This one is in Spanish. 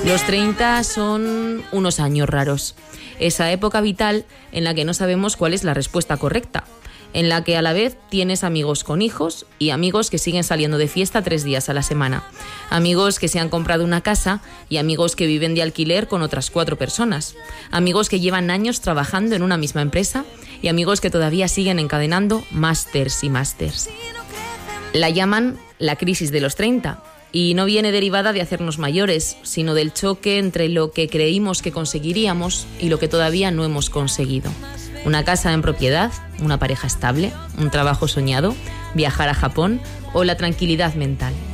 Los 30 son unos años raros. Esa época vital en la que no sabemos cuál es la respuesta correcta, en la que a la vez tienes amigos con hijos y amigos que siguen saliendo de fiesta 3 días a la semana, amigos que se han comprado una casa y amigos que viven de alquiler con otras 4 personas, amigos que llevan años trabajando en una misma empresa y amigos que todavía siguen encadenando másters y másters. La llaman la crisis de los 30 y no viene derivada de hacernos mayores, sino del choque entre lo que creímos que conseguiríamos y lo que todavía no hemos conseguido. Una casa en propiedad, una pareja estable, un trabajo soñado, viajar a Japón o la tranquilidad mental.